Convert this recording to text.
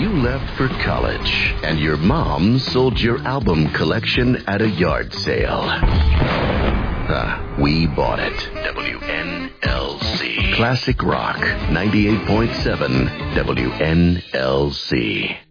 you left for college and your mom sold your album collection at a yard sale. We bought it. WNLC. Classic Rock 98.7 WNLC.